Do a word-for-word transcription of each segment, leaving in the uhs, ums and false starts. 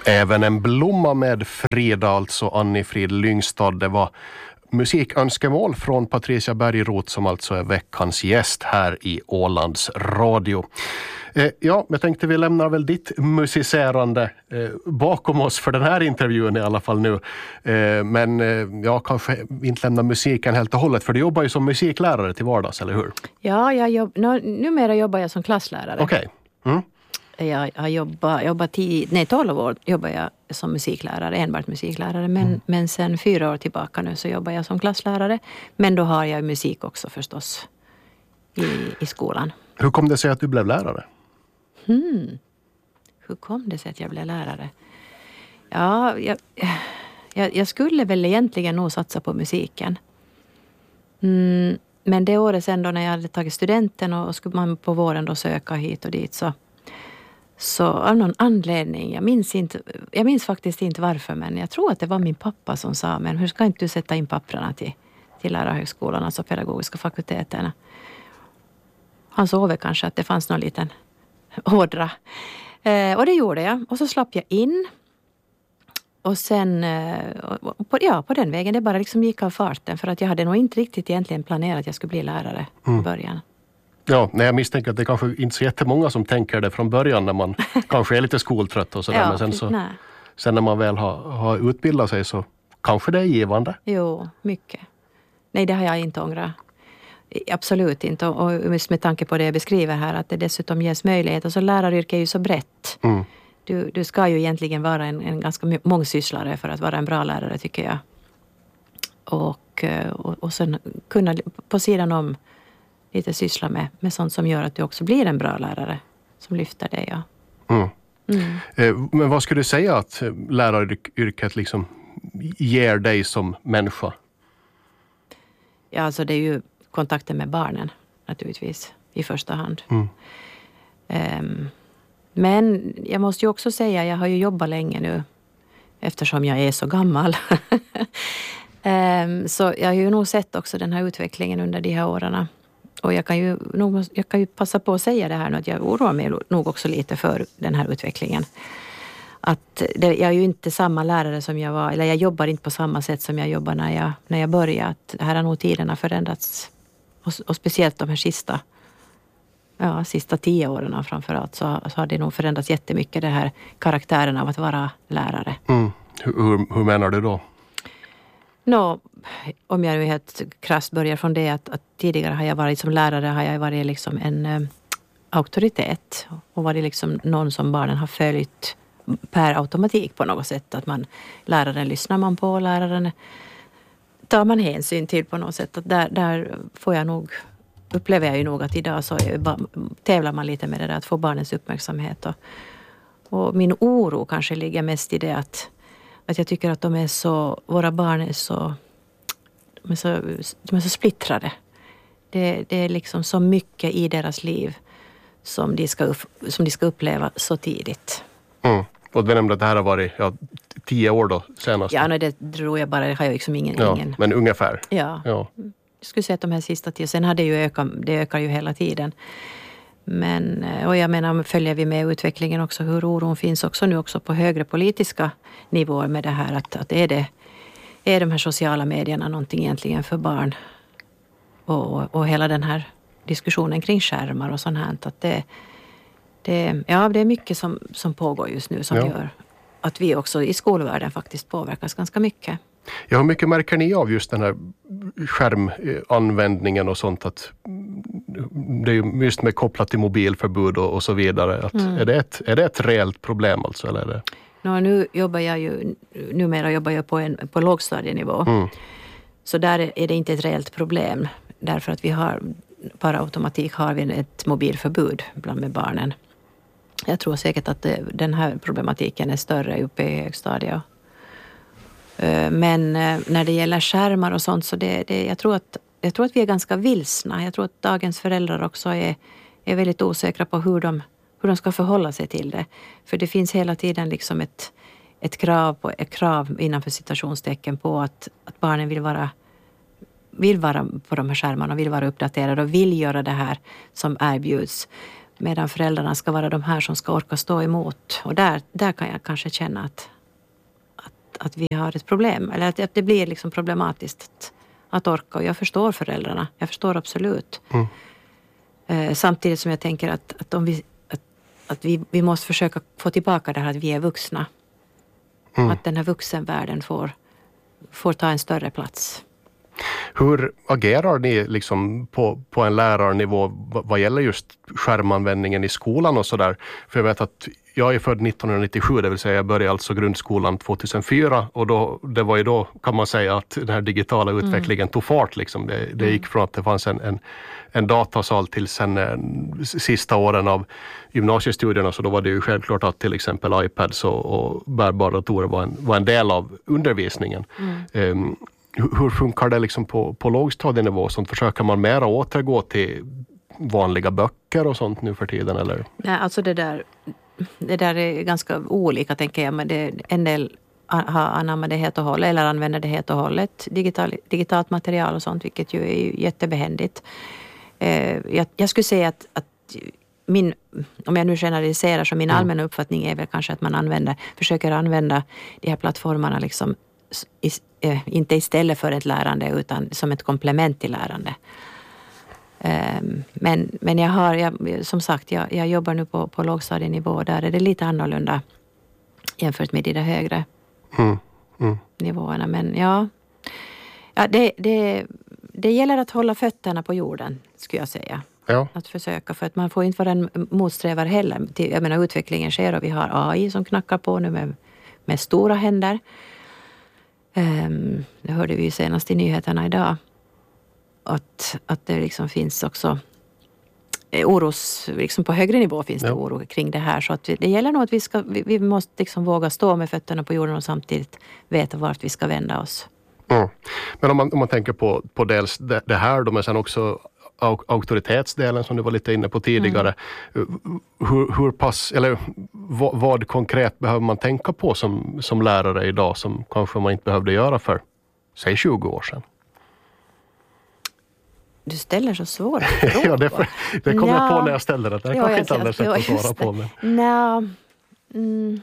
Även en blomma med Frida, alltså Anni-Frid Lyngstad. Det var musikönskemål från Patricia Bergroth som alltså är veckans gäst här i Ålands Radio. Eh, ja, jag tänkte vi lämnar väl ditt musicerande eh, bakom oss för den här intervjun i alla fall nu. Eh, men eh, jag kanske inte lämnar musiken helt och hållet, för du jobbar ju som musiklärare till vardags, eller hur? Ja, jag jobb, no, numera jobbar jag som klasslärare. Okej. Okay. Mm. Jag har jobbat, jobbat tio, nej, tolv år jobbar jag som musiklärare, enbart musiklärare. Men, mm. men sen fyra år tillbaka nu så jobbar jag som klasslärare. Men då har jag musik också förstås i, i skolan. Hur kom det sig att du blev lärare? Hmm. Hur kom det sig att jag blev lärare? Ja, jag, jag, jag skulle väl egentligen nog satsa på musiken. Mm, men det året sen då när jag hade tagit studenten och skulle man på våren då söka hit och dit så... Så av någon anledning, jag minns, inte, jag minns faktiskt inte varför, men jag tror att det var min pappa som sa, men hur ska inte du sätta in papperna till, till lärarhögskolan, alltså pedagogiska fakulteterna? Han såg väl kanske att det fanns någon liten ådra. Eh, och det gjorde jag. Och så slapp jag in. Och sen, eh, på, ja, på den vägen, det bara liksom gick av farten. För att jag hade nog inte riktigt egentligen planerat att jag skulle bli lärare mm. i början. Ja, nej, jag misstänker att det kanske inte så jättemånga som tänker det från början när man kanske är lite skoltrött och sådär. Ja, men sen, så, sen när man väl har, har utbildat sig så kanske det är givande. Jo, mycket. Nej, det har jag inte ångrat. Absolut inte. Och just med tanke på det jag beskriver här, att det dessutom ges möjlighet. Och så läraryrket är ju så brett. Mm. Du, du ska ju egentligen vara en, en ganska mångsysslare för att vara en bra lärare, tycker jag. Och, och, och sen kunna på sidan om lite syssla med, med sånt som gör att du också blir en bra lärare som lyfter dig. Ja. Mm. Mm. Eh, men vad skulle du säga att läraryrket liksom ger dig som människa? Ja, alltså det är ju kontakten med barnen naturligtvis i första hand. Mm. Um, men jag måste ju också säga, jag har ju jobbat länge nu eftersom jag är så gammal. um, så jag har ju nog sett också den här utvecklingen under de här åren. Och jag kan, ju, nog, jag kan ju passa på att säga det här nu, att jag oroar mig nog också lite för den här utvecklingen. Att det, jag är ju inte samma lärare som jag var, eller jag jobbar inte på samma sätt som jag jobbar när jag, när jag började. Att här har nog tiderna förändrats, och, och speciellt de här sista, ja, sista tio åren framförallt, så, så har det nog förändrats jättemycket, det här karaktären av att vara lärare. Mm. Hur, hur menar du då? Nå, om jag nu helt krasst börjar från det att, att tidigare har jag varit som lärare, har jag varit liksom en eh, auktoritet och varit liksom någon som barnen har följt per automatik på något sätt. Att man, läraren lyssnar man på, läraren tar man hänsyn till på något sätt. Att där, där får jag nog, upplever jag ju nog att idag så är, tävlar man lite med det där att få barnens uppmärksamhet. Och, och min oro kanske ligger mest i det att Att jag tycker att de är så, våra barn är så, de är så, de är så splittrade. Det, det är liksom så mycket i deras liv som de ska, som de ska uppleva så tidigt. Mm. Och du nämnde att det här har varit ja, tio år då senast. Ja, nej, det tror jag bara, det har jag liksom ingen... Ja, ingen. Men ungefär. Ja. ja, jag skulle säga att de här sista tio, sen har det ju ökat, det ökar ju hela tiden. Men, och jag menar, följer vi med utvecklingen också, hur oron finns också nu också på högre politiska nivåer med det här, att, att är, det, är de här sociala medierna någonting egentligen för barn? Och, och hela den här diskussionen kring skärmar och sånt här, att det, det, ja, det är mycket som, som pågår just nu som ja. gör att vi också i skolvärlden faktiskt påverkas ganska mycket. Ja, hur mycket märker ni av just den här skärmanvändningen och sånt, att det är ju just med kopplat till mobilförbud och, och så vidare. Att mm. är, det ett, är det ett reellt problem alltså? Eller är det? No, nu jobbar jag ju, numera jobbar jag på, en, på lågstadienivå. Mm. Så där är det inte ett reellt problem. Därför att vi har, per automatik har vi ett mobilförbud bland med barnen. Jag tror säkert att det, den här problematiken är större uppe i högstadiet. Men när det gäller skärmar och sånt, så det, det, jag, tror att, jag tror att vi är ganska vilsna. Jag tror att dagens föräldrar också är, är väldigt osäkra på hur de, hur de ska förhålla sig till det. För det finns hela tiden liksom ett, ett, krav, på, ett krav innanför citationstecken på att, att barnen vill vara, vill vara på de här skärmarna och vill vara uppdaterade och vill göra det här som erbjuds. Medan föräldrarna ska vara de här som ska orka stå emot. Och där, där kan jag kanske känna att, att, att vi har ett problem. Eller att, att det blir liksom problematiskt att, att orka. Och jag förstår föräldrarna. Jag förstår absolut. Mm. Eh, samtidigt som jag tänker att, att, om vi, att, att vi, vi måste försöka få tillbaka det här att vi är vuxna. Mm. Att den här vuxenvärlden får, får ta en större plats. Hur agerar ni liksom på, på en lärarnivå vad gäller just skärmanvändningen i skolan och sådär? För jag vet att jag är född nittonhundranittiosju, det vill säga jag började alltså grundskolan tvåtusenfyra och då, det var ju då kan man säga att den här digitala utvecklingen mm. tog fart. Liksom. Det, det gick från att det fanns en, en, en datasal till sen en, sista åren av gymnasiestudierna, så då var det ju självklart att till exempel iPads och, och bärbara datorer var en, var en del av undervisningen. Mm. Um, Hur funkar det liksom på, på lågstadienivå? Sånt? Försöker man mera återgå till vanliga böcker och sånt nu för tiden? Eller? Nej, alltså det där, det där är ganska olika tänker jag. Men det, en del har anammat det helt och hållet eller använder det helt och hållet. Digital, digitalt material och sånt, vilket ju är jättebehändigt. Eh, jag, jag skulle säga att, att min, om jag nu generaliserar, så min mm. allmänna uppfattning är väl kanske att man använder, försöker använda de här plattformarna liksom I, eh, inte istället för ett lärande utan som ett komplement till lärande. Um, men, men jag har, jag, som sagt, jag, jag jobbar nu på, på lågstadienivå. Där är det lite annorlunda jämfört med de där högre mm. Mm. nivåerna. Men ja, ja det, det, det gäller att hålla fötterna på jorden, skulle jag säga. Ja. Att försöka, för att man får inte vara en motsträvare heller. Jag menar, utvecklingen sker och vi har A I som knackar på nu med, med stora händer. Um, det hörde vi ju senast i nyheterna idag. Att, att det liksom finns också oros, liksom på högre nivå finns det ja. oro kring det här. Så att vi, det gäller nog att vi, ska, vi, vi måste liksom våga stå med fötterna på jorden och samtidigt veta vart vi ska vända oss. Mm. Men om man, om man tänker på, på dels det, det här då, men sen också auktoritetsdelen som du var lite inne på tidigare. Mm. Hur, hur pass, eller vad, vad konkret behöver man tänka på som, som lärare idag som kanske man inte behövde göra för, säg tjugo år sedan? Du ställer så svåra frågor. Ja, det, det kom ja. jag på när jag ställde det. Det är ja, kanske inte alldeles sätt att svara på. Men... Nej. Mm.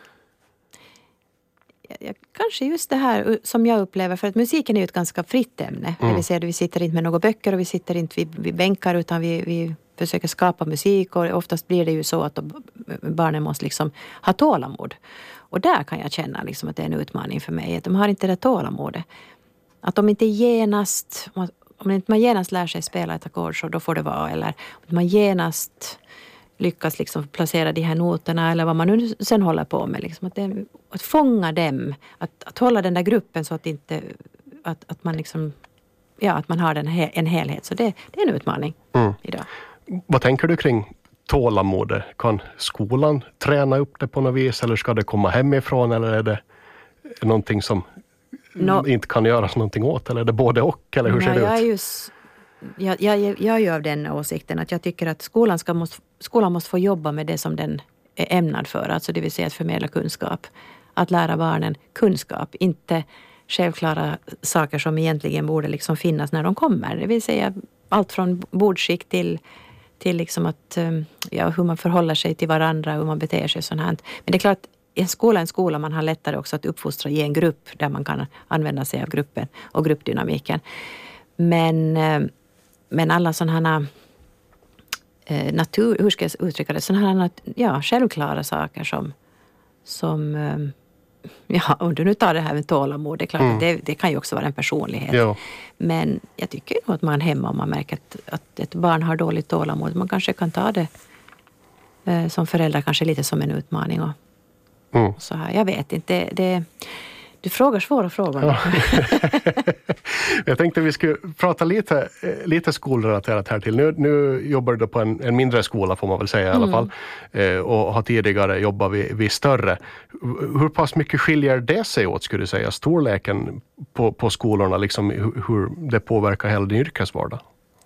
Ja, kanske just det här som jag upplever, för att musiken är ju ett ganska fritt ämne. Mm. Det vill säga att vi sitter inte med några böcker och vi sitter inte vid, vid bänkar, utan vi, vi försöker skapa musik, och oftast blir det ju så att barnen måste liksom ha tålamod. Och där kan jag känna liksom att det är en utmaning för mig, att de har inte det tålamodet. Att de inte genast, om inte man genast lär sig spela ett ackord, så då får det vara, eller att man genast lyckas liksom placera de här noterna eller vad man nu sen håller på med. Liksom att, det, att fånga dem, att, att hålla den där gruppen så att inte att, att man liksom, ja, att man har den, en helhet. Så det, det är en utmaning mm. idag. Vad tänker du kring tålamod? Kan skolan träna upp det på något vis, eller ska det komma hemifrån, eller är det någonting som no. inte kan göras någonting åt, eller är det både och, eller hur no, ser det jag ut? Är just, jag, jag, jag är ju av den åsikten att jag tycker att skolan, ska måste, skolan måste få jobba med det som den är ämnad för, alltså det vill säga att förmedla kunskap. Att lära barnen kunskap, inte självklara saker som egentligen borde liksom finnas när de kommer. Det vill säga allt från bordskick till, till liksom att, ja, hur man förhåller sig till varandra, hur man beter sig och sånt här. Men det är klart, en skola är en skola, man har lättare också att uppfostra i en grupp där man kan använda sig av gruppen och gruppdynamiken. Men, men alla sådana här eh, natur, hur ska jag uttrycka det, sådana här ja, självklara saker som, som ja, om du nu tar det här med tålamod, det är klart mm. att det, det kan ju också vara en personlighet. Ja. Men jag tycker nog att man hemma, om man märker att, att ett barn har dåligt tålamod, man kanske kan ta det eh, som förälder kanske lite som en utmaning och Mm. så här. Jag vet inte. Det, det, du frågar svåra frågor. Ja. Jag tänkte vi skulle prata lite, lite skolrelaterat här till. Nu, nu jobbar du på en, en mindre skola, får man väl säga i alla mm. fall. Eh, och har tidigare jobbat vid, vid större. Hur pass mycket skiljer det sig åt, skulle du säga? Storleken på, på skolorna, liksom, hur, hur det påverkar hela din yrkesvardag?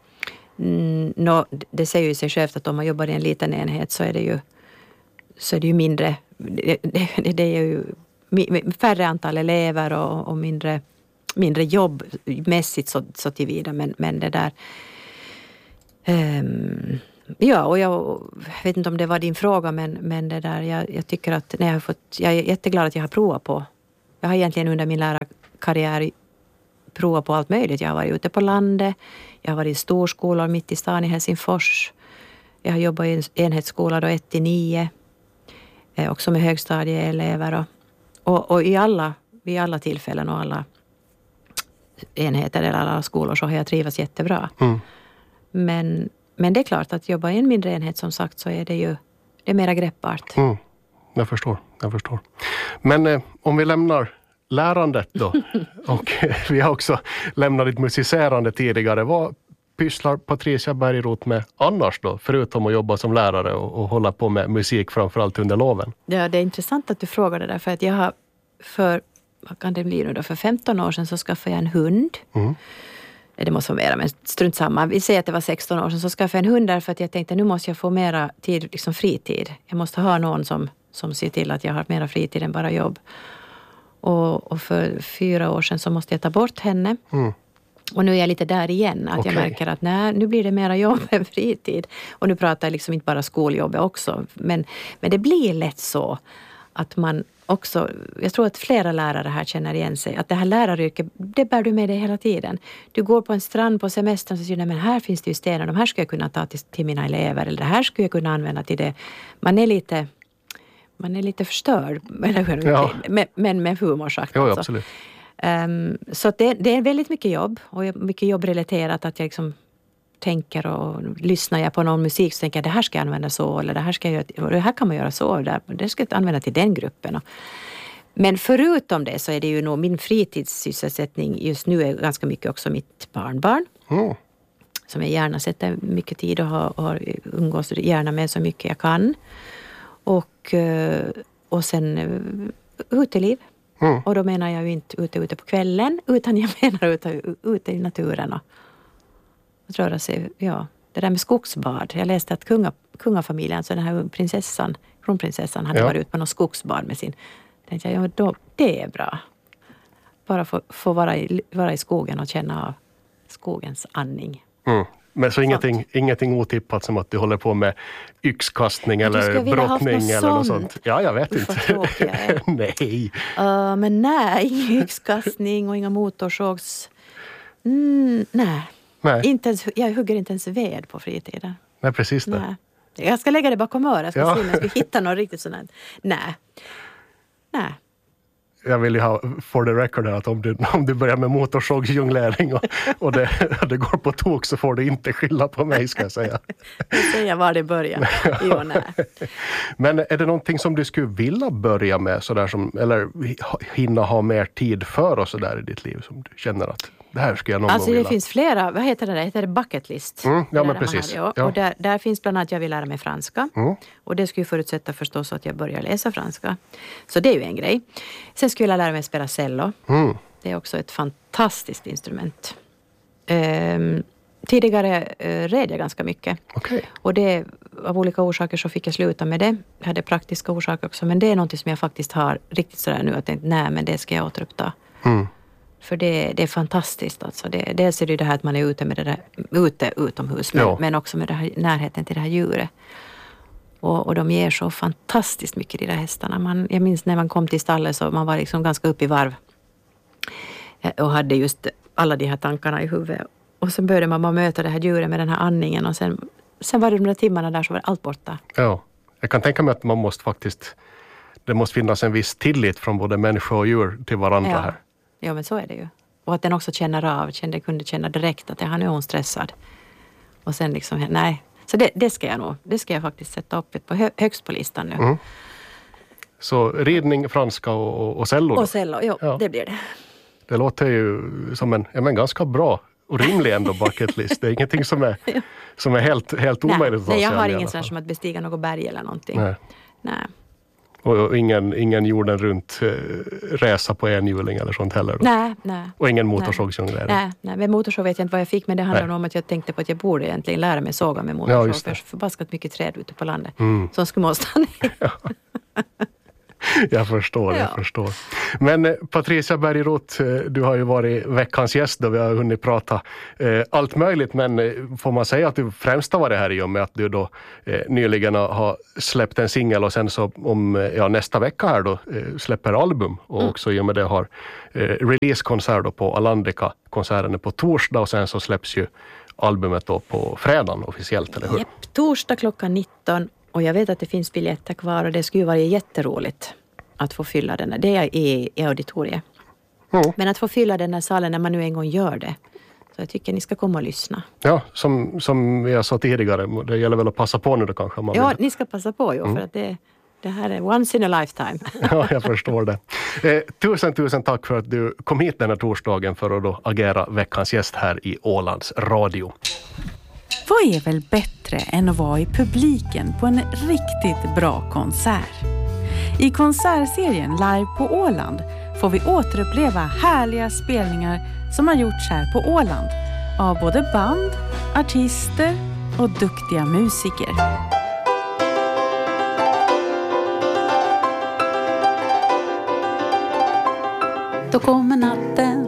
Mm, no, det säger ju sig självt att om man jobbar i en liten enhet så är det ju, så är det ju mindre. Det, det, det är ju färre antal elever och, och mindre, mindre jobb mässigt så, så tillvida. Men, men det där um, Ja, och jag vet inte om det var din fråga, men, men det där, jag, jag tycker att när jag har fått, jag är jätteglad att jag har provat på. Jag har egentligen under min lärarkarriär provat på allt möjligt. Jag har varit ute på landet, jag har varit i storskolor mitt i stan i Helsingfors. Jag har jobbat i en enhetsskola då ett till nio, eh, också med högstadieelever. Och, och, och i alla, vid alla tillfällen och alla enheter eller alla skolor så har jag trivats jättebra. Mm. Men, men det är klart att jobba i en mindre enhet, som sagt, så är det ju det är mera greppbart. Mm. Jag förstår, jag förstår. Men eh, om vi lämnar lärandet då, och vi har också lämnat ditt musicerande tidigare. Vad pysslar Patricia Bergroth med annars då, förutom att jobba som lärare och, och hålla på med musik framförallt under loven? Ja, det är intressant att du frågar det där, för att jag har för, vad kan det bli nu då, för femton år sedan så skaffade jag en hund. Mm. Det måste vara mera, men strunt samma. Vi säger att det var sexton år sedan, så skaffade jag en hund där för att jag tänkte nu måste jag få mera tid, liksom fritid. Jag måste ha någon som, som ser till att jag har mera fritid än bara jobb. Och, och för fyra år sedan så måste jag ta bort henne. Mm. Och nu är jag lite där igen. Att okay. Jag märker att nej, nu blir det mera jobb än fritid. Och nu pratar jag liksom inte bara skoljobbet också. Men, men det blir lätt så att man också, jag tror att flera lärare här känner igen sig, att det här läraryrket, det bär du med dig hela tiden. Du går på en strand på semestern och säger, men här finns det ju stenar, de här ska jag kunna ta till, till mina elever, eller det här skulle jag kunna använda till det. Man är lite, man är lite förstörd, ja. men, men med humor sagt. Jo, alltså. Absolut. Um, så det, det är väldigt mycket jobb, och mycket jobbrelaterat, att jag liksom tänker och lyssnar jag på någon musik så tänker jag det här ska jag använda så, eller det här, ska jag, det här kan man göra så, det, det ska jag använda till den gruppen. Men förutom det så är det ju nog min fritidssysselsättning just nu är ganska mycket också mitt barnbarn. Mm. Som jag gärna sätter mycket tid och har, har umgås gärna med så mycket jag kan. Och, och sen uteliv. Mm. Och då menar jag ju inte ute, ute på kvällen, utan jag menar ute, ute i naturen och att röra sig, ja, det där med skogsbad. Jag läste att kunga, kungafamiljen, så den här prinsessan, kronprinsessan, hade ja. varit ute på något skogsbad med sin. Tänkte jag, ja, då, det är bra. Bara få, få vara, i, vara i skogen och känna av skogens andning. Mm. Men så ingenting, ingenting otippat som att du håller på med yxkastning eller brottning något eller något sånt? Ja, jag vet Uff, inte. Nej. Uh, men nej, ingen yxkastning och inga motorsågs. Mm, nej. Nej. Inte ens, jag hugger inte ens ved på fritiden. Nej, precis det. Nej. Jag ska lägga det bakom örat. Jag ska ja. se om jag ska hitta något riktigt sådant. Nej. Nej. Jag vill ju ha for the record här att om du, om du börjar med motorsågsjonglering och, och det, det går på tok så får du inte skylla på mig, ska jag säga. Jag säger var det börjar. Jo, nej. Men är det någonting som du skulle vilja börja med sådär som, eller hinna ha mer tid för och sådär i ditt liv som du känner att det här ska jag någon alltså gång det vilja. finns flera, vad heter det där? Heter det bucket list? Mm, ja, men precis. Ja. Ja. Och där, där finns bland annat jag vill lära mig franska. Mm. Och det skulle förutsätta förstås att jag börjar läsa franska. Så det är ju en grej. Sen skulle jag lära mig spela cello. Mm. Det är också ett fantastiskt instrument. Um, tidigare uh, red jag ganska mycket. Okay. Och det, av olika orsaker så fick jag sluta med det. Jag hade praktiska orsaker också. Men det är något som jag faktiskt har riktigt sådär nu. Att jag tänkte, nej men det ska jag återuppta. Mm. För det, det är fantastiskt alltså. Det, dels är det det här att man är ute med det där, ute utomhus, men, men också med det här, närheten till det här djuret. Och, och de ger så fantastiskt mycket, de där hästarna. Man, jag minns när man kom till stallet så man var liksom ganska upp i varv. Och hade just alla de här tankarna i huvudet. Och så började man bara möta det här djuret med den här andningen. Och sen, sen var det de där timmarna där så var allt borta. Ja, jag kan tänka mig att man måste faktiskt, det måste finnas en viss tillit från både människa och djur till varandra ja. här. Ja, men så är det ju. Och att den också känner av, kände, kunde känna direkt att han är hon stressad. Och sen liksom, nej. Så det, det ska jag nog, det ska jag faktiskt sätta upp på hö, högst på listan nu. Mm. Så ridning, franska och, och cello? Och cello, jo, ja. Det blir det. Det låter ju som en, ja, men ganska bra och rimlig ändå bucket list. Det är ingenting som är, ja. som är helt, helt omöjligt. Nej, nej, jag har ingen sån som att bestiga något berg eller någonting. Nej. Nej. Och, och ingen, ingen jorden runt eh, resa på enhjuling eller sånt heller? Då. Nej, nej. Och ingen motorsågsjonglering? Nej, nej, med motorsåg vet jag inte vad jag fick, men det handlar nej. om att jag tänkte på att jag borde egentligen lära mig såga med motorsåg. Ja, för jag har förbaskat mycket träd ute på landet. Mm. Som skulle måste ner. Ja. Jag förstår, jag Ja. förstår. Men eh, Patricia Berg-Roth, eh, du har ju varit veckans gäst då vi har hunnit prata eh, allt möjligt, men eh, får man säga att du främst har varit här i och med att du då eh, nyligen har släppt en singel och sen så om eh, ja, nästa vecka här då eh, släpper album och Mm. också i och med det har eh, releasekonsert då på Alandica, konserten är på torsdag och sen så släpps ju albumet då på fredagen officiellt, eller hur? Jepp, torsdag klockan nitton och jag vet att det finns biljetter kvar och det skulle vara jätteroligt att få fylla den här. Det är i, i auditoriet. Mm. Men att få fylla den här salen när man nu en gång gör det. Så jag tycker ni ska komma och lyssna. Ja, som, som jag sa tidigare, det gäller väl att passa på nu då kanske. Om man Ja, vill. ni ska passa på ju, Mm. för att det, det här är once in a lifetime. Ja, jag förstår det. Eh, tusen, tusen tack för att du kom hit den här torsdagen för att då agera veckans gäst här i Ålands Radio. Vad är väl bättre än att vara i publiken på en riktigt bra konsert? I konsertserien Live på Åland får vi återuppleva härliga spelningar som har gjorts här på Åland av både band, artister och duktiga musiker. Då kommer natten